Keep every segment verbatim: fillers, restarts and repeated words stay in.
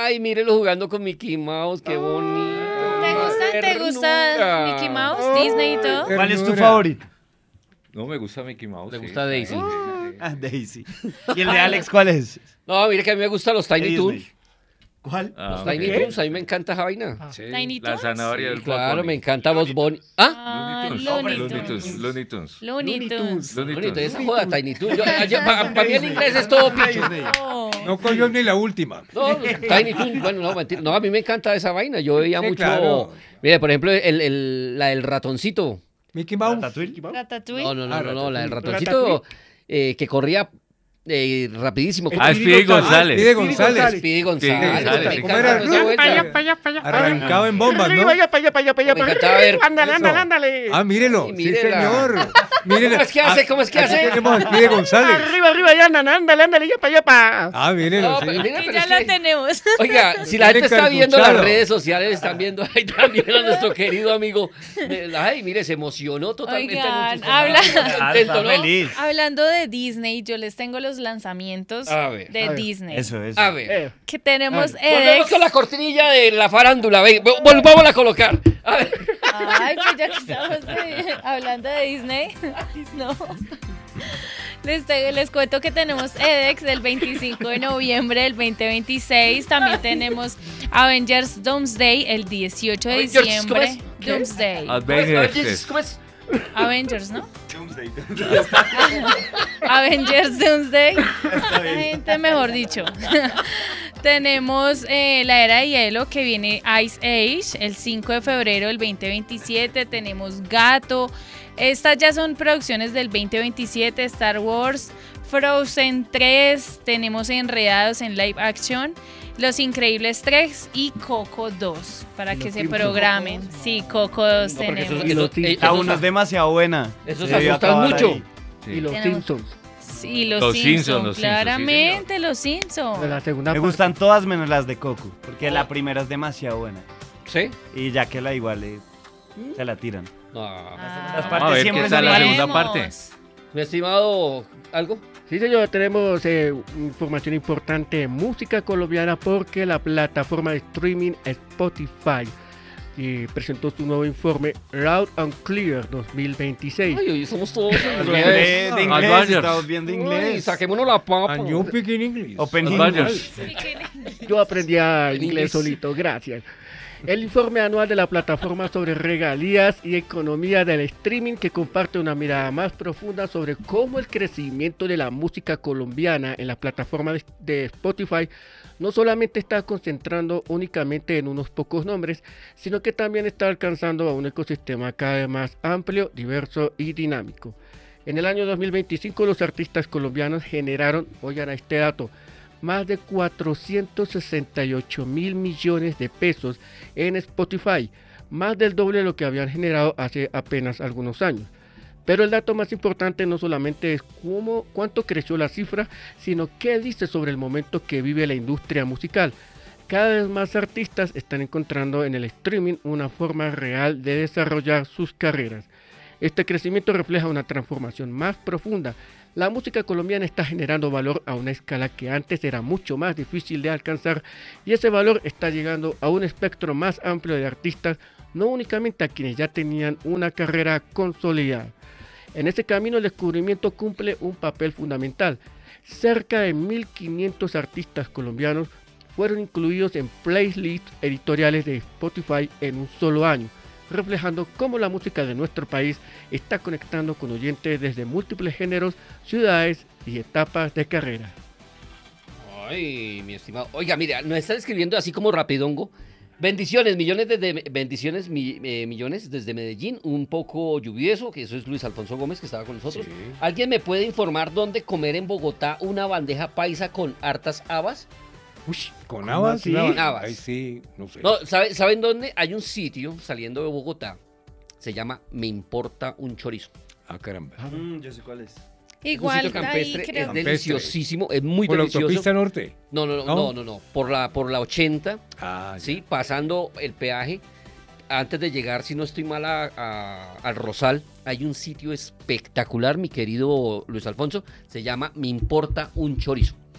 Ay, mírelo jugando con Mickey Mouse, qué bonito. ¿Te gusta, te gusta Mickey Mouse, Disney y todo? ¿Cuál es tu favorito? No, me gusta Mickey Mouse. Le sí. gusta Daisy. Ah, Daisy. ¿Y el de Alex cuál es? No, mire que a mí me gustan los Tiny Disney. Toons. ¿Cuál? Ah, Los ok. Tiny Toons, a mí me encanta esa vaina. Sí, Tiny la Toons. zanahoria del Claro, Bugs me Bunny. encanta Boss Bunny. ¿Ah? Ah, Looney Looney Tunes. Looney Tunes. Tunes. Looney Tunes. Looney Tunes. Looney Bonito, Tunes. esa joda Tiny Toons. Yo- yo- Para mí el inglés es todo picho. Oh. No cogió ni la última. No, Tiny Toons, bueno, no, mentira. No, a mí me encanta esa vaina. Yo veía Sí, mucho. claro. Mire, por ejemplo, el, el- la del ratoncito. Mickey Mouse. Ratatouille. No, no, no, Ah, no, no, la del Ratatouille. ratoncito eh, que corría eh, rapidísimo. Ah, es Speedy González. Speedy González. Speedy González. González. Me ¿Cómo encanta era? toda esa vuelta. Para allá, para allá, para allá. Arrancado en bombas, ¿no? Arriba, allá, para allá, para allá, para allá. Me para encantaba ver Ándale, eso. ándale, ándale. Ah, mírelo. Sí, Sí, mírela. señor. Mírele. ¿Cómo es que hace? Ah, ¿Cómo es que aquí hace? tenemos a Speedy González. Arriba, arriba, allá, ándale, ándale, ándale, ya para allá, para. Ah, mírelo. No, sí. pero mira, Aquí pero ya es la que- tenemos. Oiga, si la Tiene gente está viendo las cartuchado. redes sociales, están viendo ahí también a nuestro querido amigo. Ay, mire, se emocionó totalmente. Oigan, mucho. habla- Ah, Contento, está ¿no? feliz. Hablando de Disney, yo les tengo los lanzamientos A ver, de a ver. Disney. Eso, eso. A ver. Eh, Que tenemos Volvemos Edex. con la cortinilla de la farándula. Ven, vol- volvámosla a colocar. A ver. Ay, pues ya que estamos de- hablando de Disney. Ay, no. Les, te- les cuento que tenemos Edex del veinticinco de noviembre del veinte veintiséis. También tenemos Avengers Doomsday el dieciocho de Avengers, diciembre. ¿cómo es? Doomsday. Avengers. ¿Cómo es? Avengers, ¿no? Avengers Doomsday. La gente, mejor dicho. Tenemos eh, la era de hielo que viene Ice Age el cinco de febrero del veinte veintisiete. Tenemos Gato. Estas ya son producciones del veinte veintisiete. Star Wars, Frozen tres. Tenemos Enredados en live action. Los Increíbles tres y Coco dos. Para que Los se Simpsons. programen. Sí, Coco dos No, porque tenemos. esos- esos- Y los eh, La esos- uno es demasiado buena. Esos Se debió asustan acabar mucho. ahí. y los Tenemos- Simpsons. Sí, los, Los Simpsons, Simpsons, los Simpsons, sí, claramente los De Simpsons. la segunda Me parte. gustan todas menos las de Coco, porque la primera es demasiado buena. ¿Sí? Y ya que la igual eh, se la tiran. No. Ah, Las Vamos a partes ver siempre qué son tal la iguales. segunda parte. veremos. Mi estimado, ¿algo? Sí, señor, tenemos eh, información importante de música colombiana porque la plataforma de streaming Spotify eh, presentó su nuevo informe Loud and Clear dos mil veintiséis. Ay, hoy somos todos en Bien inglés. de, de inglés, Avengers. estamos bien de Ay, inglés. saquémonos la papa. And you speak in English. Open Avengers. English. Yo aprendí a En inglés inglés. solito, gracias. El informe anual de la plataforma sobre regalías y economía del streaming que comparte una mirada más profunda sobre cómo el crecimiento de la música colombiana en la plataforma de, de Spotify no solamente está concentrando únicamente en unos pocos nombres, sino que también está alcanzando a un ecosistema cada vez más amplio, diverso y dinámico. En el año dos mil veinticinco los artistas colombianos generaron, oigan a este dato, más de cuatrocientos sesenta y ocho mil millones de pesos en Spotify, más del doble de lo que habían generado hace apenas algunos años. Pero el dato más importante no solamente es cómo, cuánto creció la cifra, sino qué dice sobre el momento que vive la industria musical. Cada vez más artistas están encontrando en el streaming una forma real de desarrollar sus carreras. Este crecimiento refleja una transformación más profunda. La música colombiana está generando valor a una escala que antes era mucho más difícil de alcanzar y ese valor está llegando a un espectro más amplio de artistas, no únicamente a quienes ya tenían una carrera consolidada. En ese camino el descubrimiento cumple un papel fundamental. Cerca de mil quinientos artistas colombianos fueron incluidos en playlists editoriales de Spotify en un solo año, reflejando cómo la música de nuestro país está conectando con oyentes desde múltiples géneros, ciudades y etapas de carrera. Ay, mi estimado. Oiga, mira, nos está escribiendo así como rapidongo. Bendiciones, millones desde bendiciones, mi- eh, millones desde Medellín, un poco lluvioso, que eso es Luis Alfonso Gómez que estaba con nosotros. Sí. ¿Alguien me puede informar dónde comer en Bogotá una bandeja paisa con hartas habas? Uy, ¿con habas? así? No, Habas. Ahí sí, no sé. No, ¿sabe- ¿saben dónde? Hay un sitio saliendo de Bogotá, se llama Me Importa un Chorizo. Ah, caramba. Mm, yo sé cuál es. Igual es un sitio ahí campestre, creo. es Campestre. deliciosísimo, es muy ¿Por la delicioso. autopista norte? No, no, no, ¿No? no, no, no, por la, por la ochenta, Ah, ya. sí, pasando el peaje, antes de llegar, si no estoy mal, a- a- al Rosal, hay un sitio espectacular, mi querido Luis Alfonso, se llama Me Importa un Chorizo.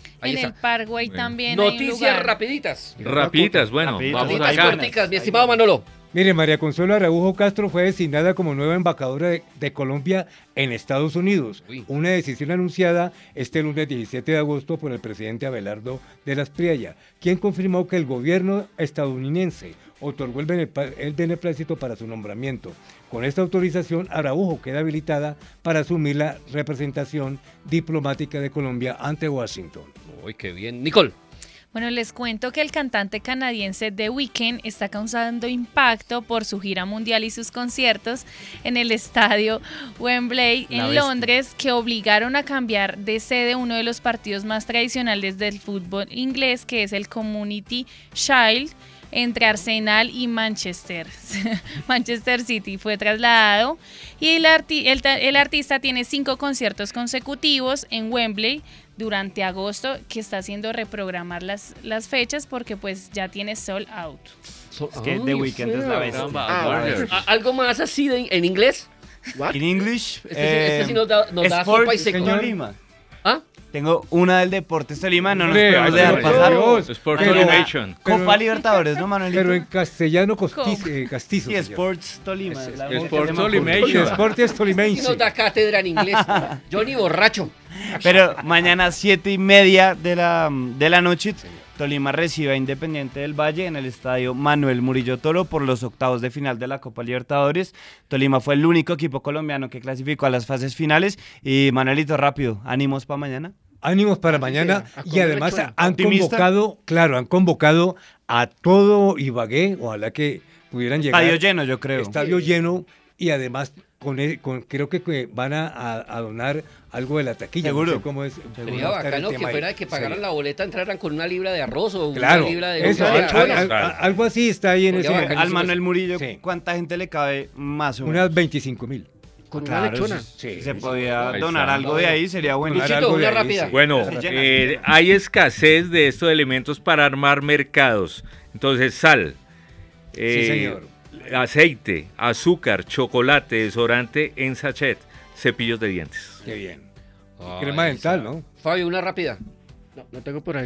Ahí en está. el Paraguay Bueno. también hay un Noticias lugar. rapiditas. Rapiditas, bueno, Rapiditas. vamos Rapiditas acá. corticas, mi estimado Manolo. Mire, María Consuelo Araujo Castro fue designada como nueva embajadora de, de Colombia en Estados Unidos. Uy. Una decisión anunciada este lunes diecisiete de agosto por el presidente Abelardo de las Priella, quien confirmó que el gobierno estadounidense otorgó el, benepa- el beneplácito para su nombramiento. Con esta autorización, Araujo queda habilitada para asumir la representación diplomática de Colombia ante Washington. Uy, qué bien. Nicole. Bueno, les cuento que el cantante canadiense The Weeknd está causando impacto por su gira mundial y sus conciertos en el estadio Wembley La en bestia. Londres, que obligaron a cambiar de sede uno de los partidos más tradicionales del fútbol inglés, que es el Community Shield, entre Arsenal y Manchester. Manchester City fue trasladado y el, arti- el ta- el artista tiene cinco conciertos consecutivos en Wembley durante agosto, que está haciendo reprogramar las, las fechas porque pues ya tiene sold out. So- Es que Ay, The Weeknd es la feo. bestia. Ah, Warriors. ¿A- ¿Algo más así de- en inglés? What? In English, Este, sí- este sí nos da, nos da Sports sopa y seco. Tolima. ¿Ah? Tengo una del Deportes Tolima, no nos Hombre, podemos ay, dejar por pasar. Dios. Sport Pero- Animation. pero- Copa Libertadores, ¿no, Manuelito? Pero en castellano costiz- ¿Cómo? eh, castizo. Sí, se llama. Sports Tolima. Es- la es- voz Sports que se me Tolima. ocurre. Sí, Deportes Sí Tolimense. nos da cátedra en inglés. Johnny borracho. Pero mañana siete y media de la, de la noche, Tolima recibe a Independiente del Valle en el estadio Manuel Murillo Toro por los octavos de final de la Copa Libertadores. Tolima fue el único equipo colombiano que clasificó a las fases finales. Y Manuelito, rápido, ¿ánimos para mañana? Ánimos para Así mañana sea, a y comer además lechona. han ¿Optimista? convocado, claro, han convocado a todo Ibagué, ojalá que pudieran llegar. Estadio lleno, yo creo. Estadio lleno y además con, el- con- creo que, que van a, a- a donar algo de la taquilla. Seguro. No sé cómo es. cómo Sería va a estar el bacano que tema ahí. fuera que pagaran Sí. la boleta, entraran con una libra de arroz o Claro, una libra de eso, una al- lechona. al- al- algo así está ahí en Sería ese. bacano. Al Manuel Murillo, Sí. ¿cuánta gente le cabe más o menos? Unas veinticinco mil. Con Claro, una lechona. si- Sí, se sí. podía Ahí donar está. algo de ahí, sería bueno. Donar Luchito, algo de una ahí, rápida. sí. Bueno, Se llena. eh, hay escasez de estos elementos para armar mercados. Entonces, sal, eh, Sí, señor. aceite, azúcar, chocolate, desodorante en sachet, cepillos de dientes. Qué bien. Ay, Crema dental, ¿no? Fabio, una rápida. No, no tengo por ahí.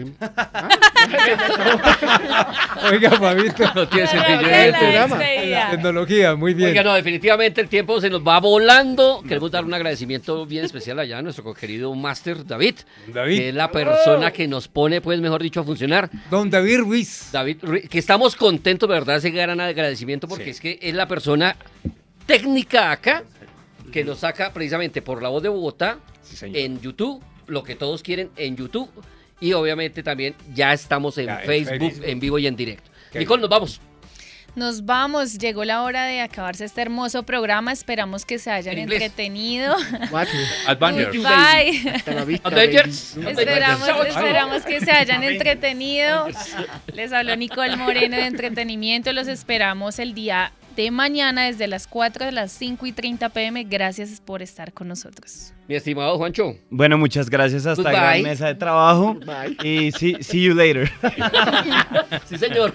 Oiga, Fabito. No tiene Para cepillo de la dientes. programa. despedida. Tecnología, muy bien. Oiga, no, definitivamente el tiempo se nos va volando. Queremos dar un agradecimiento bien especial allá a nuestro querido máster David, David. que es la persona que nos pone, pues, mejor dicho, a funcionar. Don David Ruiz. David, Ru- que estamos contentos, ¿verdad? Ese gran agradecimiento porque Sí. es que es la persona técnica acá que nos saca precisamente por La Voz de Bogotá Sí, señor. en YouTube, lo que todos quieren en YouTube y obviamente también ya estamos en Ya, en Facebook, Facebook. en vivo y en directo. Qué Nicole, bien. nos vamos. Nos vamos, llegó la hora de acabarse este hermoso programa. Esperamos que se hayan En inglés. entretenido. What? Avengers. Bye. Hasta la vista, Avengers. baby. Esperamos, Chao, chao. esperamos que se hayan entretenido. Les habló Nicole Moreno de Entretenimiento. Los esperamos el día de mañana desde las cuatro de las cinco y treinta pm. Gracias por estar con nosotros. Mi estimado Juancho. Bueno, muchas gracias hasta Goodbye. gran mesa de trabajo. Bye. Y see, see you later. Sí, señor.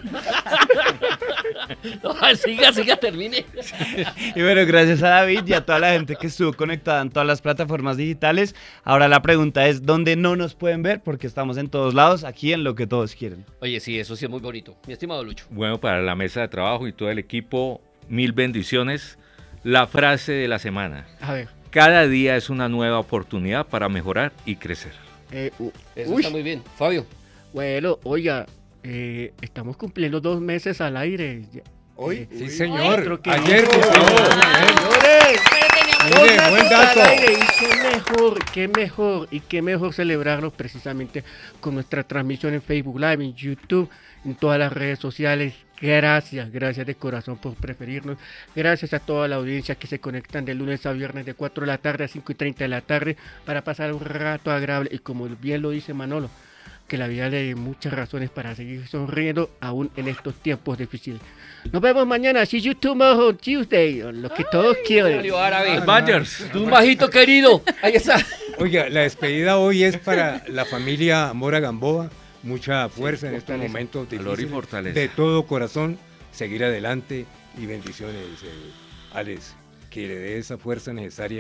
No, siga, siga, termine. Y bueno, gracias a David y a toda la gente que estuvo conectada en todas las plataformas digitales. Ahora la pregunta es, ¿dónde no nos pueden ver? Porque estamos en todos lados, aquí en Lo que Todos Quieren. Oye, sí, eso sí es muy bonito. Mi estimado Lucho. Bueno, para la mesa de trabajo y todo el equipo, mil bendiciones. La frase de la semana. A ver. Cada día es una nueva oportunidad para mejorar y crecer. eh, u- Eso uy, está muy bien. Fabio. bueno, oiga, eh, estamos cumpliendo dos meses al aire. Ya- Hoy, eh, sí, uy, señor. otro que Ayer no. cumplimos. Señores, Pero teníamos dos Mire, meses buen al dato. aire, y qué mejor, qué mejor, y qué mejor celebrarlo precisamente con nuestra transmisión en Facebook Live, en YouTube, en todas las redes sociales. Gracias, gracias de corazón por preferirnos. Gracias a toda la audiencia que se conectan de lunes a viernes de cuatro de la tarde a cinco y treinta de la tarde para pasar un rato agradable. Y como bien lo dice Manolo, que la vida le dé muchas razones para seguir sonriendo aún en estos tiempos difíciles. Nos vemos mañana. See you tomorrow, Tuesday. Lo que todos quieren. Mario Árabe. Avengers. Tu bajito querido. Ahí está. Oiga, la despedida hoy es para la familia Mora Gamboa. Mucha fuerza en estos fortaleza. momentos Valor y difíciles. fortaleza. De todo corazón, seguir adelante y bendiciones, eh, Alex. Que le dé esa fuerza necesaria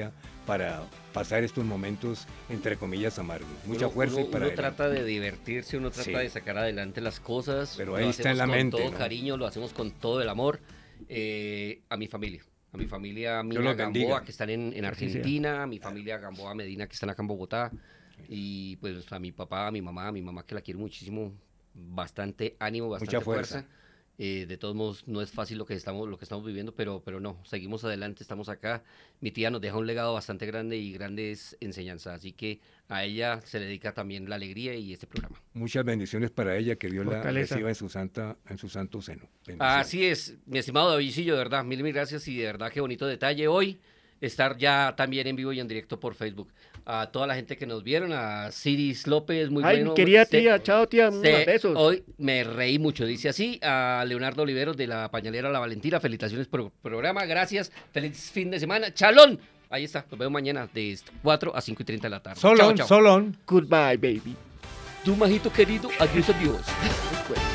para pasar estos momentos, entre comillas, amargos. Mucha Uno- fuerza uno, y para uno adelante. trata de divertirse, uno trata Sí. de sacar adelante las cosas. Pero lo ahí está en hacemos la con mente, todo ¿no? cariño, lo hacemos con todo el amor eh, a mi familia. A mi familia Mina los bendiga. Gamboa, que están en, en Así sea. Argentina, a mi familia Gamboa Medina, que están acá en Bogotá, y pues a mi papá, a mi mamá, a mi mamá que la quiero muchísimo, bastante ánimo, bastante Mucha fuerza. fuerza. Eh, de todos modos, no es fácil lo que estamos, lo que estamos viviendo, pero, pero no, seguimos adelante, estamos acá. Mi tía nos deja un legado bastante grande y grandes enseñanzas, así que a ella se le dedica también la alegría y este programa. Muchas bendiciones para ella, que Dios la Fortaleza. reciba en su santa, en su santo seno. Bendiciones. Así es, mi estimado Davidcillo, de verdad, mil, mil gracias y de verdad qué bonito detalle hoy estar ya también en vivo y en directo por Facebook. A toda la gente que nos vieron, a Ciris López, muy Ay, bueno. mi querida Se- tía, chao tía, se- besos. Hoy me reí mucho, dice así, a Leonardo Oliveros de la Pañalera La Valentina, felicitaciones por el programa, gracias, feliz fin de semana, chalón, ahí está, nos vemos mañana de cuatro a cinco y treinta de la tarde. Solón, Chao, chao. solón. Goodbye, baby. Tu majito querido, adiós, adiós.